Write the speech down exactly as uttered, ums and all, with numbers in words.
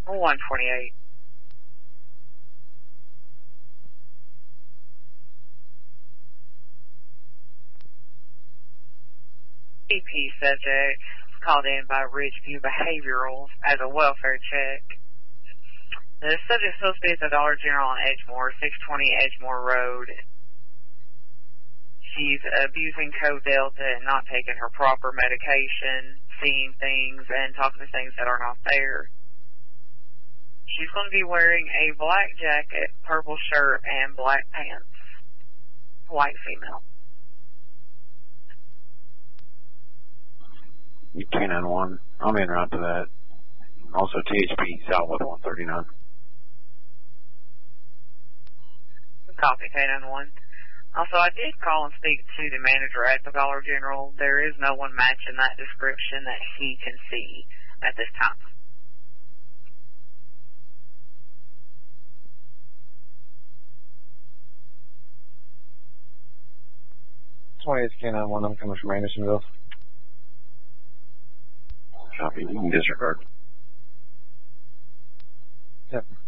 one twenty-eight. E P subject called in by Ridgeview Behaviorals as a welfare check. The subject is supposed to be at the Dollar General on Edgemore, six twenty Edgemore Road. She's abusing Code Delta and not taking her proper medication, seeing things and talking to things that are not there. She's going to be wearing a black jacket, purple shirt, and black pants. White female. K nine one, I'm en route to that. Also T H P Southwest one thirty-nine. Copy, K nine one. Also, I did call and speak to the manager at the Dollar General. There is no one matching that description that he can see at this time. twenty-eight K nine one, I'm coming from Andersonville. Copy, you can disregard. Yep.